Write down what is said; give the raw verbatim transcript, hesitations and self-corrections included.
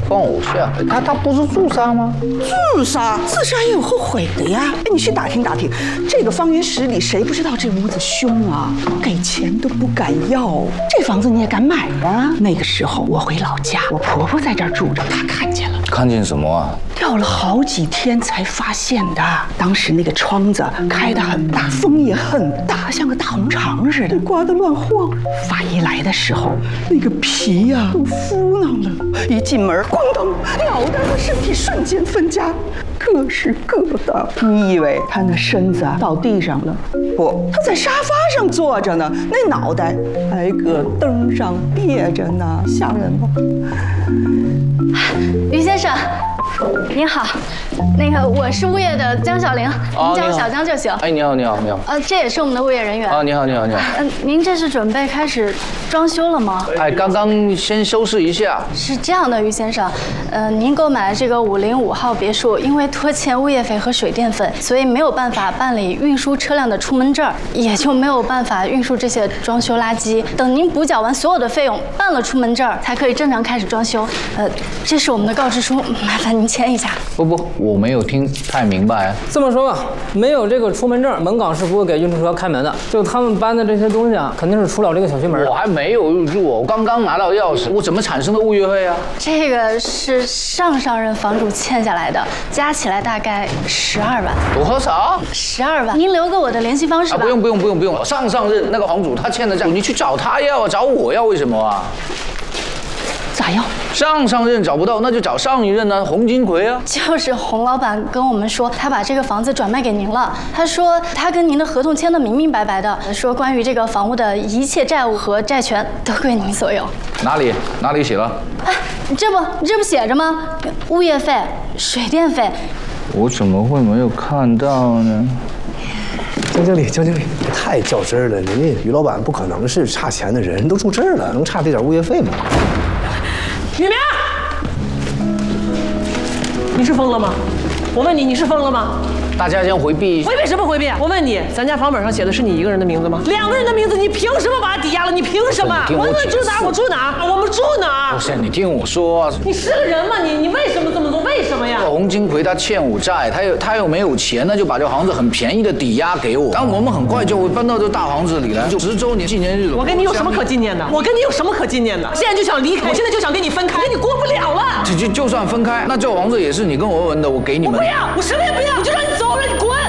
放我下。他他不是自杀吗？ 自杀，自杀也有后悔的呀。哎，你去打听打听，这个方圆十里谁不知道这屋子凶啊？给钱都不敢要，这房子你也敢买啊？那个时候我回老家，我婆婆在这儿住着，她看见了。 看见什么啊？ 吊了好几天才发现的。当时那个窗子开得很大，风也很大，像个大红肠似的，刮得乱晃。法医来的时候，那个皮呀、啊、都敷囊了。一进门，咣当，脑袋和身体瞬间分家，各是各的。你以为他那身子到地上了？不，他在沙发上坐着呢，那脑袋还搁灯上别着呢，吓人吗？ 于先生，您好，那个我是物业的江小玲，您叫我小江就行。 哎，你好，你好，你好。 呃，这也是我们的物业人员。 啊，你好，你好，你好。 嗯、呃，您这是准备开始装修了吗？ 哎，刚刚先收拾一下。 是这样的，于先生，呃，您购买这个五零五号别墅，因为拖欠物业费和水电费，所以没有办法办理运输车辆的出门证，也就没有办法运输这些装修垃圾。等您补缴完所有的费用，办了出门证，才可以正常开始装修。呃，这是我们的告知书，麻烦您签一下。 不不，我没有听太明白。 这么说吧，没有这个出门证，门岗是不会给运输车开门的。就他们搬的这些东西啊，肯定是出了这个小区门。 我还没有入住，我刚刚拿到钥匙，我怎么产生的物业费啊？ 这个是上上任房主欠下来的，加起来大概十二万。 多少？ 十二万。您留个我的联系方式吧。 啊，不用不用不用不用，上上任那个房主他欠的债，你去找他要啊，找我要，为什么啊？ 咋样？ 上上任找不到，那就找上一任呢，洪金奎啊。 就是洪老板跟我们说，他把这个房子转卖给您了。他说他跟您的合同签得明明白白的，说关于这个房屋的一切债务和债权都归您所有。 哪里哪里写了？ 哎，这不这不写着吗？物业费、水电费。 我怎么会没有看到呢？ 江经理，江经理，你太较真儿了！人家于老板不可能是差钱的人，都住这儿了，能差这点物业费吗？ 雨明，你是疯了吗？我问你，你是疯了吗？ 大家先回避。 回避什么回避？我问你，咱家房本上写的是你一个人的名字吗？两个人的名字，你凭什么把它抵押了？你凭什么？我问住哪，我住哪，我们住哪？ 不是，你听我说。 你是个人吗？你你为什么这么做？为什么呀？ 洪金奎他欠我债，他又他又没有钱，那就把这房子很便宜的抵押给我。但我们很快就会搬到这大房子里来，就十周年纪念日了。 我跟你有什么可纪念的？我跟你有什么可纪念的？现在就想离开，我现在就想跟你分开，跟你过不了了。 就就就算分开，那这房子也是你跟我文的，我给你们。 我不要，我什么也不要，你就让你走了，你滚！